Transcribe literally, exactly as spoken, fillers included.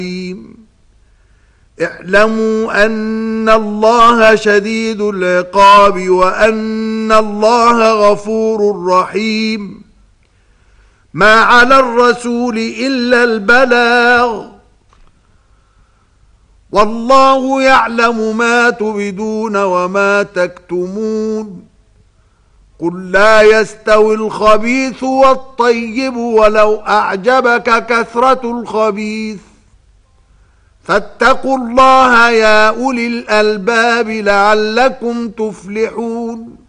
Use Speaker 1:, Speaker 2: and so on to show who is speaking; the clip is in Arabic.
Speaker 1: اعلموا أن الله شديد العقاب وأن الله غفور رحيم. ما على الرسول إلا البلاغ والله يعلم ما تبدون وما تكتمون. قل لا يستوي الخبيث والطيب ولو أعجبك كثرة الخبيث فاتقوا الله يا أولي الألباب لعلكم تفلحون.